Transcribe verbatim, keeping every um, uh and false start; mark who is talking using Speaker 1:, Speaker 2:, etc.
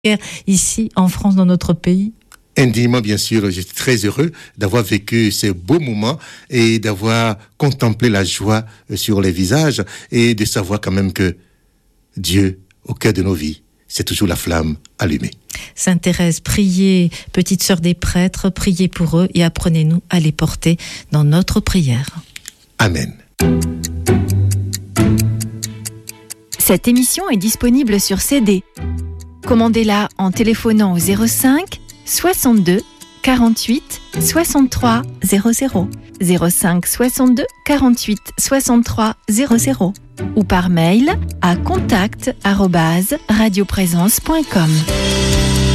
Speaker 1: ici en France, dans notre pays?
Speaker 2: Indéniablement, bien sûr, j'étais très heureux d'avoir vécu ces beaux moments et d'avoir contemplé la joie sur les visages et de savoir quand même que Dieu, au cœur de nos vies, c'est toujours la flamme allumée.
Speaker 1: Sainte Thérèse, priez, petite sœur des prêtres, priez pour eux et apprenez-nous à les porter dans notre prière.
Speaker 2: Amen.
Speaker 3: Cette émission est disponible sur C D. Commandez-la en téléphonant au zéro cinq soixante-deux quarante-huit soixante-trois zéro zéro zéro cinq soixante-deux quarante-huit soixante-trois zéro zéro ou par mail à contact arobase radioprésence point com.